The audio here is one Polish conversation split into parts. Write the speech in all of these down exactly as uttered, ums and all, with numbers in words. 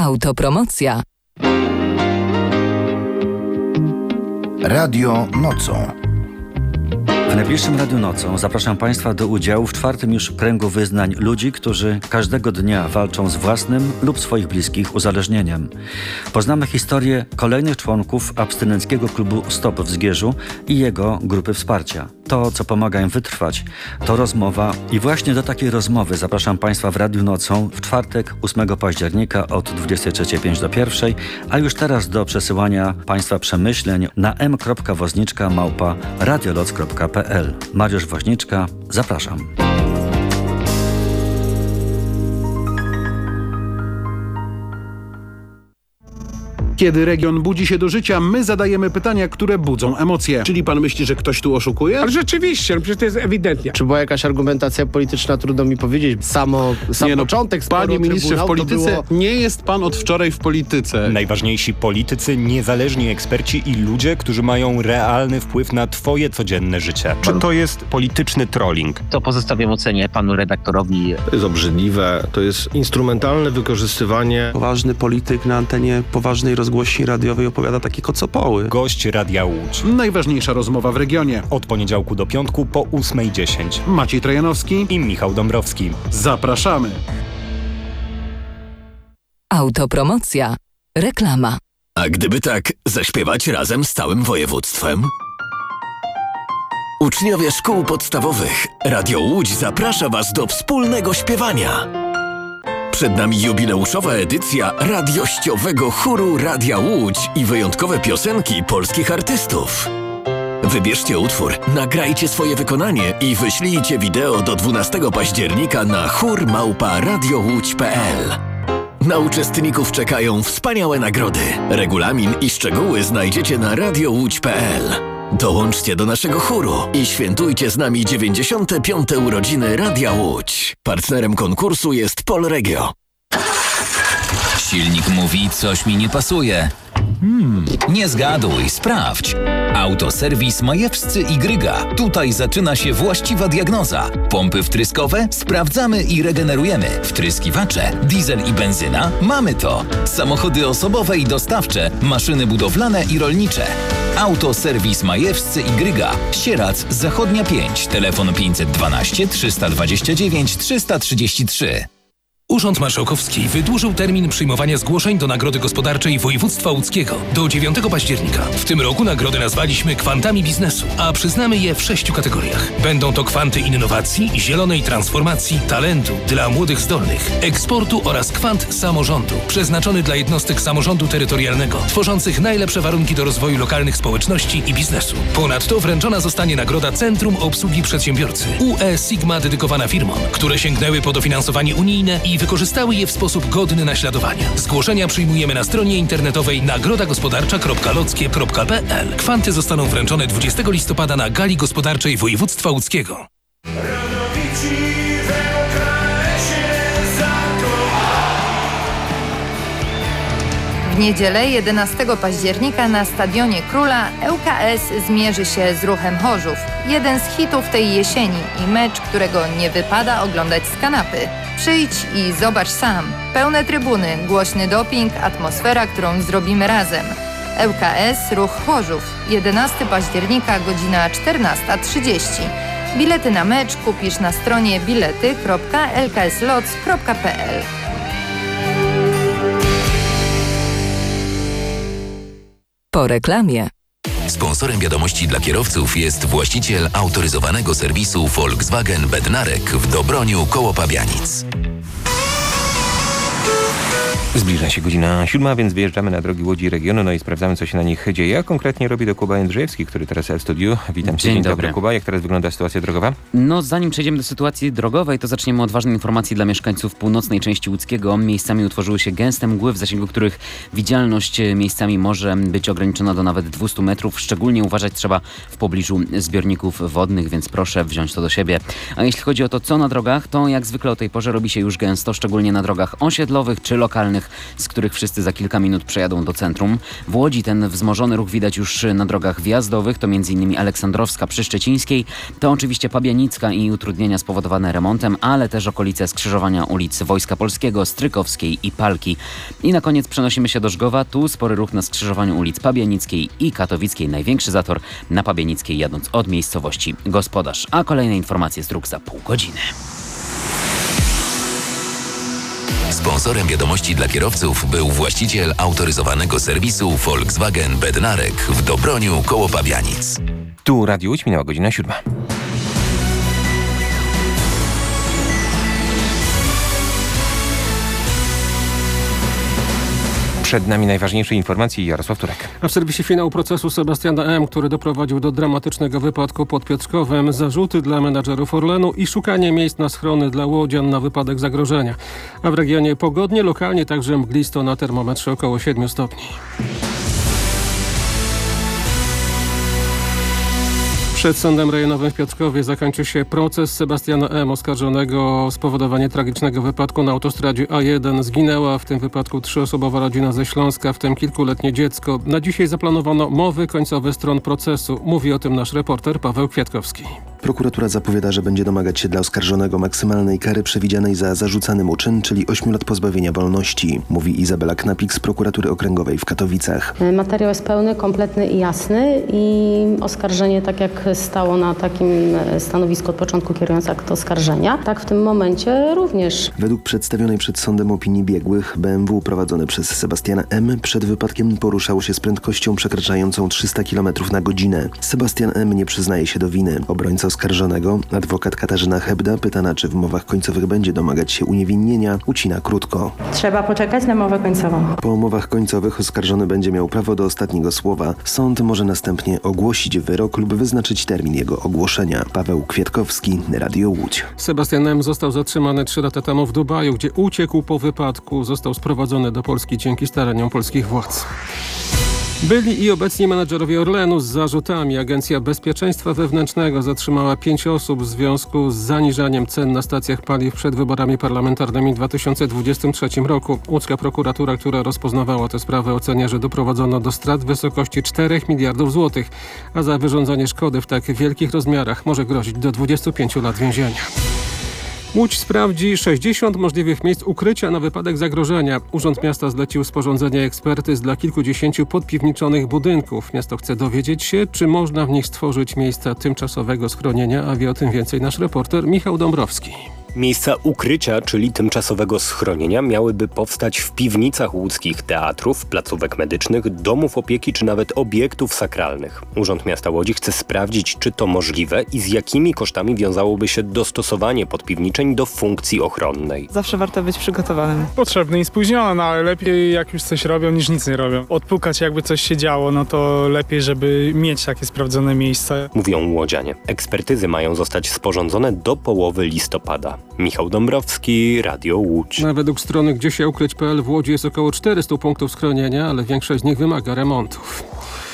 Autopromocja. Radio nocą. W najbliższym Radiu Nocą zapraszam Państwa do udziału w czwartym już kręgu wyznań ludzi, którzy każdego dnia walczą z własnym lub swoich bliskich uzależnieniem. Poznamy historię kolejnych członków abstynenckiego klubu Stop w Zgierzu i jego grupy wsparcia. To, co pomaga im wytrwać, to rozmowa i właśnie do takiej rozmowy zapraszam Państwa w Radiu Nocą w czwartek ósmego października od dwudziestej trzeciej pięć do pierwszej, a już teraz do przesyłania Państwa przemyśleń na m kropka wozniczka małpa radioloc kropka p l. Mariusz Woźniczka, zapraszam. Kiedy region budzi się do życia, my zadajemy pytania, które budzą emocje. Czyli pan myśli, że ktoś tu oszukuje? Ale rzeczywiście, no przecież to jest ewidentnie. Czy była jakaś argumentacja polityczna, trudno mi powiedzieć. Samo, sam nie, no, początek sporu panie ministrze, w polityce było... nie jest pan od wczoraj w polityce. Najważniejsi politycy, niezależni eksperci i ludzie, którzy mają realny wpływ na twoje codzienne życie. Czy to jest polityczny trolling? To pozostawiam ocenie panu redaktorowi. To jest obrzydliwe, to jest instrumentalne wykorzystywanie. Poważny polityk na antenie poważnej rozgłośni radiowej opowiada takie kocopoły. Gość Radia Łódź. Najważniejsza rozmowa w regionie. Od poniedziałku do piątku po ósmej dziesięć. Maciej Trojanowski i Michał Dąbrowski. Zapraszamy. Autopromocja. Reklama. A gdyby tak zaśpiewać razem z całym województwem? Uczniowie szkół podstawowych Radio Łódź zaprasza Was do wspólnego śpiewania. Przed nami jubileuszowa edycja radiościowego chóru Radia Łódź i wyjątkowe piosenki polskich artystów. Wybierzcie utwór, nagrajcie swoje wykonanie i wyślijcie wideo do dwunastego października na chór małpa radiołódź kropka p l. Na uczestników czekają wspaniałe nagrody. Regulamin i szczegóły znajdziecie na radiołódź kropka p l. Dołączcie do naszego chóru i świętujcie z nami dziewięćdziesiąte piąte urodziny Radia Łódź. Partnerem konkursu jest Polregio. Silnik mówi, coś mi nie pasuje. Hmm, nie zgaduj, sprawdź. Autoserwis Majewscy i Gryga. Tutaj zaczyna się właściwa diagnoza. Pompy wtryskowe? Sprawdzamy i regenerujemy. Wtryskiwacze? Diesel i benzyna? Mamy to. Samochody osobowe i dostawcze, maszyny budowlane i rolnicze. Autoserwis Majewscy i Gryga. Sierac, Zachodnia pięć. Telefon pięćset dwanaście trzysta dwadzieścia dziewięć trzysta trzydzieści trzy. Urząd Marszałkowski wydłużył termin przyjmowania zgłoszeń do Nagrody Gospodarczej Województwa Łódzkiego do dziewiątego października. W tym roku nagrody nazwaliśmy kwantami biznesu, a przyznamy je w sześciu kategoriach. Będą to kwanty innowacji, zielonej transformacji, talentu dla młodych zdolnych, eksportu oraz kwant samorządu, przeznaczony dla jednostek samorządu terytorialnego, tworzących najlepsze warunki do rozwoju lokalnych społeczności i biznesu. Ponadto wręczona zostanie nagroda Centrum Obsługi Przedsiębiorcy U E Sigma dedykowana firmom, które sięgnęły po dofinansowanie unijne i wykorzystały je w sposób godny naśladowania. Zgłoszenia przyjmujemy na stronie internetowej nagroda gospodarcza kropka lockie kropka p l. Kwanty zostaną wręczone dwudziestego listopada na Gali Gospodarczej Województwa Łódzkiego. W niedzielę jedenastego października na Stadionie Króla L K S zmierzy się z Ruchem Chorzów. Jeden z hitów tej jesieni i mecz, którego nie wypada oglądać z kanapy. Przyjdź i zobacz sam. Pełne trybuny, głośny doping, atmosfera, którą zrobimy razem. L K S Ruch Chorzów. jedenastego października, godzina czternasta trzydzieści. Bilety na mecz kupisz na stronie bilety kropka l k s loc kropka p l. Po reklamie. Sponsorem wiadomości dla kierowców jest właściciel autoryzowanego serwisu Volkswagen Bednarek w Dobroniu koło Pabianic. Zbliża się godzina siódma, więc wyjeżdżamy na drogi Łodzi regionu, no i sprawdzamy, co się na nich dzieje. A konkretnie robi to Kuba Jędrzejewski, który teraz jest w studiu. Witam cię. Dzień, Dzień dobry. dobry, Kuba. Jak teraz wygląda sytuacja drogowa? No, zanim przejdziemy do sytuacji drogowej, to zaczniemy od ważnej informacji dla mieszkańców północnej części Łódzkiego. Miejscami utworzyły się gęste mgły, w zasięgu których widzialność miejscami może być ograniczona do nawet dwieście metrów. Szczególnie uważać trzeba w pobliżu zbiorników wodnych, więc proszę wziąć to do siebie. A jeśli chodzi o to, co na drogach, to jak zwykle o tej porze robi się już gęsto, szczególnie na drogach osiedlowych czy lokalnych. kolejnych, z których wszyscy za kilka minut przejadą do centrum. W Łodzi ten wzmożony ruch widać już na drogach wjazdowych, to m.in. Aleksandrowska przy Szczecińskiej, to oczywiście Pabianicka i utrudnienia spowodowane remontem, ale też okolice skrzyżowania ulic Wojska Polskiego, Strykowskiej i Palki. I na koniec przenosimy się do Żgowa. Tu spory ruch na skrzyżowaniu ulic Pabianickiej i Katowickiej. Największy zator na Pabianickiej jadąc od miejscowości Gospodarz. A kolejne informacje z dróg za pół godziny. Sponsorem wiadomości dla kierowców był właściciel autoryzowanego serwisu Volkswagen Bednarek w Dobroniu koło Pabianic. Tu Radio Łódź, minęła godzina siódma. Przed nami najważniejsze informacje. Jarosław Turek. A w serwisie finał procesu Sebastiana M., który doprowadził do dramatycznego wypadku pod Piotrkowem, zarzuty dla menadżerów Orlenu i szukanie miejsc na schrony dla łodzian na wypadek zagrożenia. A w regionie pogodnie, lokalnie także mglisto, na termometrze około siedmiu stopni. Przed Sądem Rejonowym w Piotrkowie zakończy się proces Sebastiana M., oskarżonego o spowodowanie tragicznego wypadku na autostradzie A jeden. Zginęła w tym wypadku trzyosobowa rodzina ze Śląska, w tym kilkuletnie dziecko. Na dzisiaj zaplanowano mowy końcowe stron procesu. Mówi o tym nasz reporter Paweł Kwiatkowski. Prokuratura zapowiada, że będzie domagać się dla oskarżonego maksymalnej kary przewidzianej za zarzucany mu czyn, czyli ośmiu lat pozbawienia wolności, mówi Izabela Knapik z Prokuratury Okręgowej w Katowicach. Materiał jest pełny, kompletny i jasny i oskarżenie, tak jak stało na takim stanowisku od początku kierując akt oskarżenia, tak w tym momencie również. Według przedstawionej przed sądem opinii biegłych, B M W prowadzone przez Sebastiana M. przed wypadkiem poruszało się z prędkością przekraczającą trzysta kilometrów na godzinę. Sebastian M. nie przyznaje się do winy. Obrońca oskarżonego, adwokat Katarzyna Hebda, pytana, czy w mowach końcowych będzie domagać się uniewinnienia, ucina krótko. Trzeba poczekać na mowę końcową. Po mowach końcowych oskarżony będzie miał prawo do ostatniego słowa. Sąd może następnie ogłosić wyrok lub wyznaczyć termin jego ogłoszenia. Paweł Kwiatkowski, Radio Łódź. Sebastian M. został zatrzymany trzy lata temu w Dubaju, gdzie uciekł po wypadku. Został sprowadzony do Polski dzięki staraniom polskich władz. Byli i obecni menadżerowie Orlenu z zarzutami. Agencja Bezpieczeństwa Wewnętrznego zatrzymała pięć osób w związku z zaniżaniem cen na stacjach paliw przed wyborami parlamentarnymi w dwa tysiące dwudziestym trzecim roku. Łódzka prokuratura, która rozpoznawała tę sprawę, ocenia, że doprowadzono do strat w wysokości czterech miliardów złotych, a za wyrządzenie szkody w tak wielkich rozmiarach może grozić do dwudziestu pięciu lat więzienia. Łódź sprawdzi sześćdziesiąt możliwych miejsc ukrycia na wypadek zagrożenia. Urząd Miasta zlecił sporządzenie ekspertyz dla kilkudziesięciu podpiwniczonych budynków. Miasto chce dowiedzieć się, czy można w nich stworzyć miejsca tymczasowego schronienia, a wie o tym więcej nasz reporter Michał Dąbrowski. Miejsca ukrycia, czyli tymczasowego schronienia, miałyby powstać w piwnicach łódzkich teatrów, placówek medycznych, domów opieki czy nawet obiektów sakralnych. Urząd Miasta Łodzi chce sprawdzić, czy to możliwe i z jakimi kosztami wiązałoby się dostosowanie podpiwniczeń do funkcji ochronnej. Zawsze warto być przygotowanym. Potrzebny i spóźniony, no ale lepiej jak już coś robią, niż nic nie robią. Odpukać jakby coś się działo, no to lepiej, żeby mieć takie sprawdzone miejsce. Mówią łodzianie. Ekspertyzy mają zostać sporządzone do połowy listopada. Michał Dąbrowski, Radio Łódź. No, według strony gdzie się ukryć kropka p l w Łodzi jest około czterystu punktów schronienia, ale większość z nich wymaga remontów.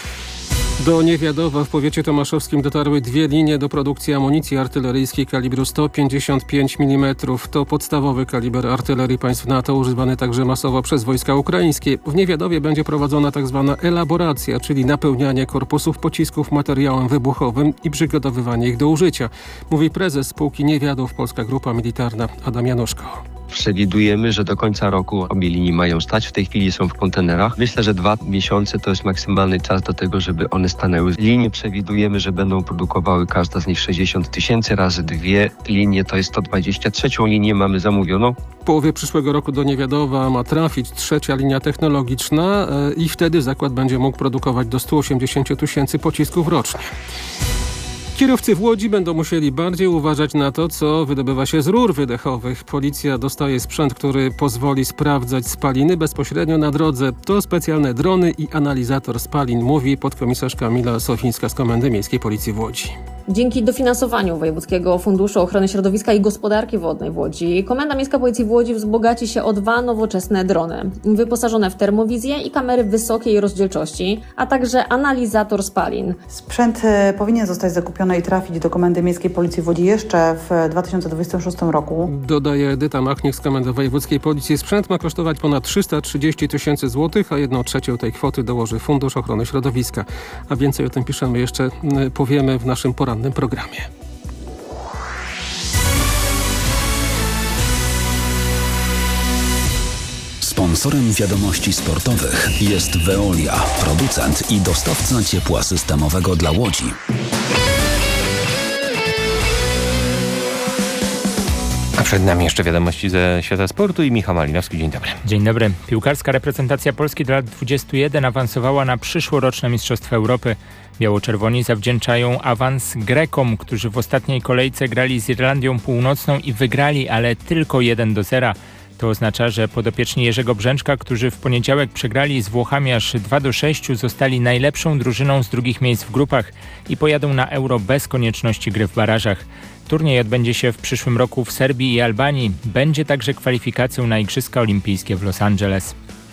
Do Niewiadowa w powiecie tomaszowskim dotarły dwie linie do produkcji amunicji artyleryjskiej kalibru sto pięćdziesiąt pięć milimetrów. To podstawowy kaliber artylerii państw NATO, używany także masowo przez wojska ukraińskie. W Niewiadowie będzie prowadzona tzw. elaboracja, czyli napełnianie korpusów pocisków materiałem wybuchowym i przygotowywanie ich do użycia, mówi prezes spółki Niewiadów Polska Grupa Militarna Adam Januszko. Przewidujemy, że do końca roku obie linie mają stać. W tej chwili są w kontenerach. Myślę, że dwa miesiące to jest maksymalny czas do tego, żeby one stanęły. Linie przewidujemy, że będą produkowały każda z nich sześćdziesiąt tysięcy razy dwie linie, to jest sto dwadzieścia. Trzecią linię mamy zamówioną. W połowie przyszłego roku do Niewiadowa ma trafić trzecia linia technologiczna i wtedy zakład będzie mógł produkować do stu osiemdziesięciu tysięcy pocisków rocznie. Kierowcy w Łodzi będą musieli bardziej uważać na to, co wydobywa się z rur wydechowych. Policja dostaje sprzęt, który pozwoli sprawdzać spaliny bezpośrednio na drodze. To specjalne drony i analizator spalin, mówi podkomisarz Kamila Sofińska z Komendy Miejskiej Policji w Łodzi. Dzięki dofinansowaniu Wojewódzkiego Funduszu Ochrony Środowiska i Gospodarki Wodnej w Łodzi, Komenda Miejska Policji w Łodzi wzbogaci się o dwa nowoczesne drony, wyposażone w termowizję i kamery wysokiej rozdzielczości, a także analizator spalin. Sprzęt powinien zostać zakupiony zapewnione i trafić do Komendy Miejskiej Policji w Łodzi jeszcze w dwa tysiące dwudziestym szóstym roku. Dodaje Edyta Machnik z Komendy Wojewódzkiej Policji. Sprzęt ma kosztować ponad trzysta trzydzieści tysięcy złotych, a jedną trzecią tej kwoty dołoży Fundusz Ochrony Środowiska. A więcej o tym piszemy jeszcze, powiemy w naszym porannym programie. Sponsorem wiadomości sportowych jest Veolia, producent i dostawca ciepła systemowego dla Łodzi. A przed nami jeszcze wiadomości ze świata sportu i Michał Malinowski. Dzień dobry. Dzień dobry. Piłkarska reprezentacja Polski do lat dwudziestu jeden awansowała na przyszłoroczne Mistrzostwa Europy. Biało-czerwoni zawdzięczają awans Grekom, którzy w ostatniej kolejce grali z Irlandią Północną i wygrali, ale tylko jeden do zera. To oznacza, że podopieczni Jerzego Brzęczka, którzy w poniedziałek przegrali z Włochami aż dwa do sześciu, zostali najlepszą drużyną z drugich miejsc w grupach i pojadą na Euro bez konieczności gry w barażach. Turniej odbędzie się w przyszłym roku w Serbii i Albanii. Będzie także kwalifikacją na Igrzyska Olimpijskie w Los Angeles.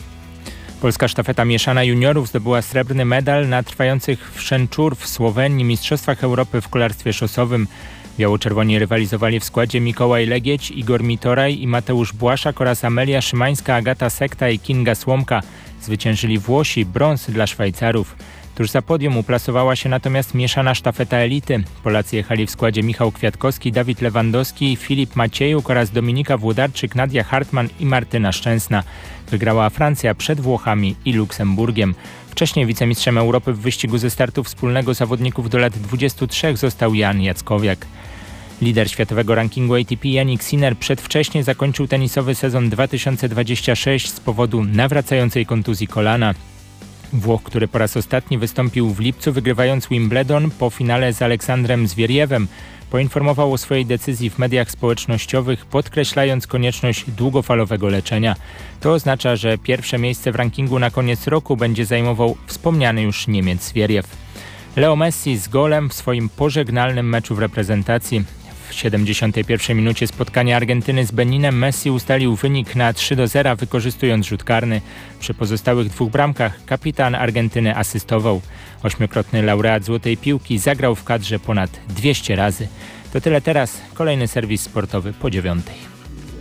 Polska sztafeta mieszana juniorów zdobyła srebrny medal na trwających w Szentczur w Słowenii Mistrzostwach Europy w kolarstwie szosowym. Biało-czerwoni rywalizowali w składzie Mikołaj Legieć, Igor Mitoraj i Mateusz Błaszak oraz Amelia Szymańska, Agata Sekta i Kinga Słomka. Zwyciężyli Włosi, brąz dla Szwajcarów. Tuż za podium uplasowała się natomiast mieszana sztafeta elity. Polacy jechali w składzie Michał Kwiatkowski, Dawid Lewandowski, Filip Maciejuk oraz Dominika Włodarczyk, Nadia Hartman i Martyna Szczęsna. Wygrała Francja przed Włochami i Luksemburgiem. Wcześniej wicemistrzem Europy w wyścigu ze startu wspólnego zawodników do lat dwudziestu trzech został Jan Jackowiak. Lider światowego rankingu A T P Jannik Sinner przedwcześnie zakończył tenisowy sezon dwa tysiące dwudziesty szósty z powodu nawracającej kontuzji kolana. Włoch, który po raz ostatni wystąpił w lipcu, wygrywając Wimbledon po finale z Aleksandrem Zwierjewem, poinformował o swojej decyzji w mediach społecznościowych, podkreślając konieczność długofalowego leczenia. To oznacza, że pierwsze miejsce w rankingu na koniec roku będzie zajmował wspomniany już Niemiec Zwierjew. Leo Messi z golem w swoim pożegnalnym meczu w reprezentacji. W siedemdziesiątej pierwszej minucie spotkania Argentyny z Beninem Messi ustalił wynik na trzy do zera, wykorzystując rzut karny. Przy pozostałych dwóch bramkach kapitan Argentyny asystował. Ośmiokrotny laureat Złotej Piłki zagrał w kadrze ponad dwieście razy. To tyle teraz. Kolejny serwis sportowy po dziewiątej.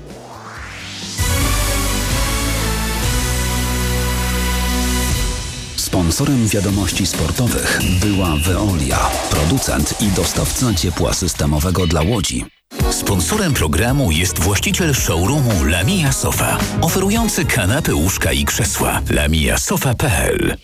Sponsorem wiadomości sportowych była Veolia, producent i dostawca ciepła systemowego dla Łodzi. Sponsorem programu jest właściciel showroomu Lamia Sofa, oferujący kanapy, łóżka i krzesła. lamia sofa kropka p l.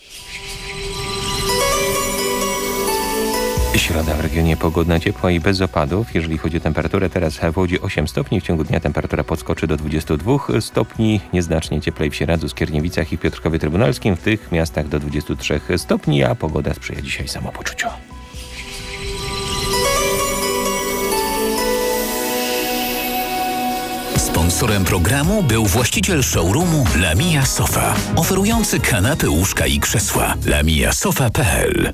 Środa w regionie pogodna, ciepła i bez opadów. Jeżeli chodzi o temperaturę, teraz w Łodzi osiem stopni. W ciągu dnia temperatura podskoczy do dwudziestu dwóch stopni. Nieznacznie cieplej w Sieradzu, Skierniewicach i Piotrkowie Trybunalskim. W tych miastach do dwudziestu trzech stopni, a pogoda sprzyja dzisiaj samopoczuciu. Sponsorem programu był właściciel showroomu Lamia Sofa, oferujący kanapy, łóżka i krzesła. lamia sofa kropka p l.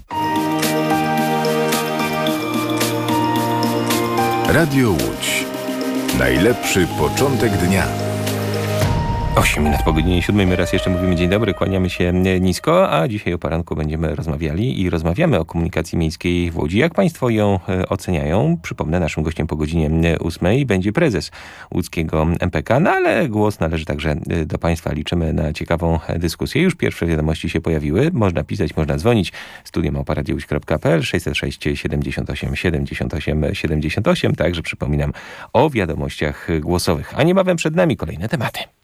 Radio Łódź. Najlepszy początek dnia. osiem minut po godzinie siódmej. My raz jeszcze mówimy dzień dobry, kłaniamy się nisko, a dzisiaj o poranku będziemy rozmawiali i rozmawiamy o komunikacji miejskiej w Łodzi. Jak Państwo ją oceniają? Przypomnę, naszym gościem po godzinie ósmej będzie prezes łódzkiego M P K, no ale głos należy także do Państwa. Liczymy na ciekawą dyskusję. Już pierwsze wiadomości się pojawiły. Można pisać, można dzwonić. studio małpa radio łódź kropka p l sześćset sześć siedemdziesiąt osiem siedemdziesiąt osiem siedemdziesiąt osiem. Także przypominam o wiadomościach głosowych. A niebawem przed nami kolejne tematy.